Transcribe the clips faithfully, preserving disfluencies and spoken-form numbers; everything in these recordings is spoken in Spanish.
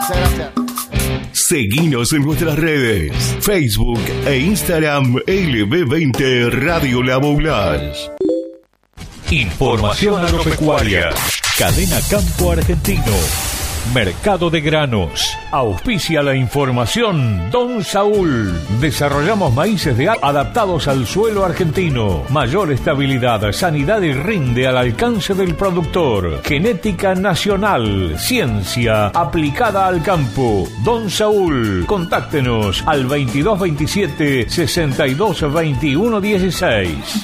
Gracias, gracias. Seguinos en nuestras redes, Facebook e Instagram L B veinte Radio Lago Blas. Información agropecuaria. Cadena Campo Argentino. Mercado de granos. Auspicia la información Don Saúl. Desarrollamos maíces de agua adaptados al suelo argentino. Mayor estabilidad, sanidad y rinde al alcance del productor. Genética nacional. Ciencia aplicada al campo. Don Saúl. Contáctenos al veintidós veintisiete sesenta y dos veintiuno dieciséis.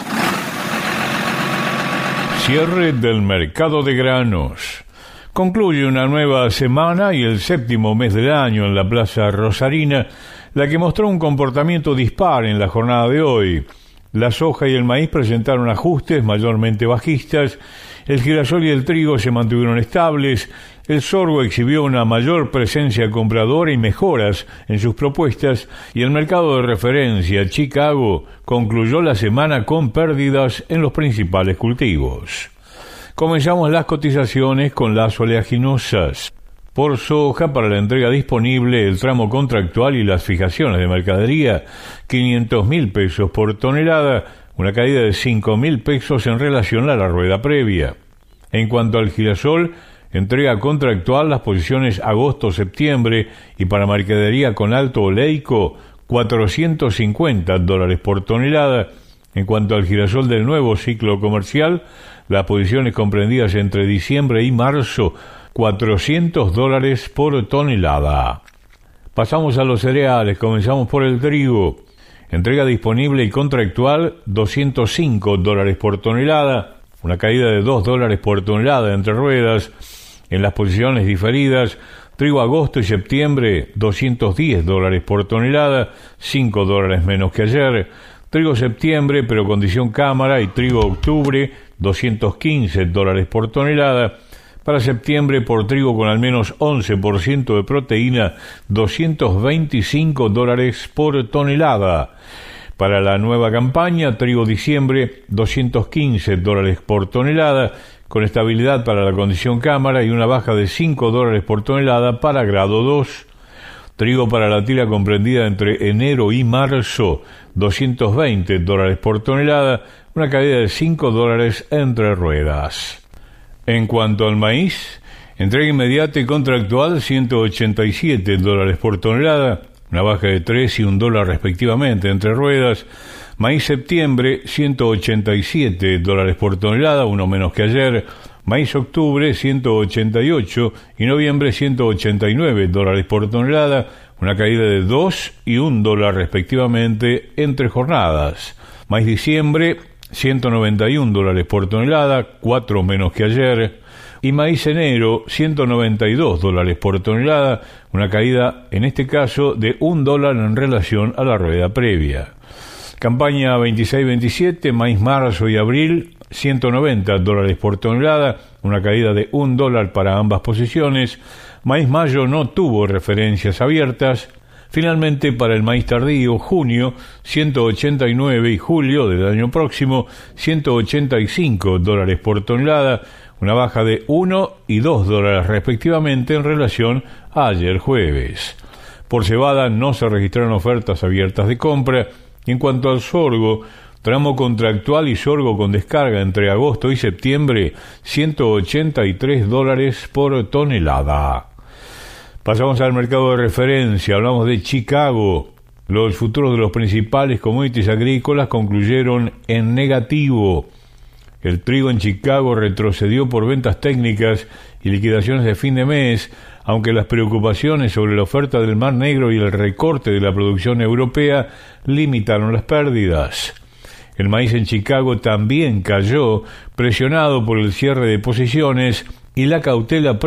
Cierre del mercado de granos. Concluye una nueva semana y el séptimo mes del año en la Plaza Rosarina, la que mostró un comportamiento dispar en la jornada de hoy. La soja y el maíz presentaron ajustes mayormente bajistas, el girasol y el trigo se mantuvieron estables, el sorgo exhibió una mayor presencia compradora y mejoras en sus propuestas, y el mercado de referencia, Chicago, concluyó la semana con pérdidas en los principales cultivos. Comenzamos las cotizaciones con las oleaginosas. Por soja, para la entrega disponible, el tramo contractual y las fijaciones de mercadería, quinientos mil pesos por tonelada, una caída de cinco mil pesos en relación a la rueda previa. En cuanto al girasol, entrega contractual las posiciones agosto-septiembre y para mercadería con alto oleico, cuatrocientos cincuenta dólares por tonelada. En cuanto al girasol del nuevo ciclo comercial, las posiciones comprendidas entre diciembre y marzo, cuatrocientos dólares por tonelada. Pasamos a los cereales, comenzamos por el trigo. Entrega disponible y contractual, doscientos cinco dólares por tonelada, una caída de dos dólares por tonelada entre ruedas. En las posiciones diferidas, trigo agosto y septiembre, doscientos diez dólares por tonelada, cinco dólares menos que ayer. Trigo septiembre, pero condición cámara, y trigo octubre, doscientos quince dólares por tonelada. Para septiembre, por trigo con al menos once por ciento de proteína, doscientos veinticinco dólares por tonelada. Para la nueva campaña, trigo diciembre, doscientos quince dólares por tonelada, con estabilidad para la condición cámara y una baja de cinco dólares por tonelada para grado dos. Trigo para la tira comprendida entre enero y marzo, doscientos veinte dólares por tonelada, una caída de cinco dólares entre ruedas. En cuanto al maíz, entrega inmediata y contractual, ciento ochenta y siete dólares por tonelada, una baja de tres y un dólar respectivamente entre ruedas. Maíz septiembre, ciento ochenta y siete dólares por tonelada, uno menos que ayer. Maíz octubre, ciento ochenta y ocho, y noviembre, ciento ochenta y nueve dólares por tonelada, una caída de dos y un dólar respectivamente entre jornadas. Maíz diciembre, ciento noventa y un dólares por tonelada, cuatro menos que ayer. Y maíz enero, ciento noventa y dos dólares por tonelada, una caída en este caso de un dólar en relación a la rueda previa. Campaña veintiséis veintisiete, maíz marzo y abril, ciento noventa dólares por tonelada, una caída de un dólar para ambas posiciones. Maíz mayo no tuvo referencias abiertas. Finalmente, para el maíz tardío, junio, ciento ochenta y nueve, y julio del año próximo, ciento ochenta y cinco dólares por tonelada, una baja de uno y dos dólares respectivamente en relación a ayer jueves. Por cebada no se registraron ofertas abiertas de compra. Y en cuanto al sorgo, tramo contractual y sorgo con descarga entre agosto y septiembre, ciento ochenta y tres dólares por tonelada. Pasamos al mercado de referencia, hablamos de Chicago. Los futuros de los principales commodities agrícolas concluyeron en negativo. El trigo en Chicago retrocedió por ventas técnicas y liquidaciones de fin de mes, aunque las preocupaciones sobre la oferta del Mar Negro y el recorte de la producción europea limitaron las pérdidas. El maíz en Chicago también cayó, presionado por el cierre de posiciones y la cautela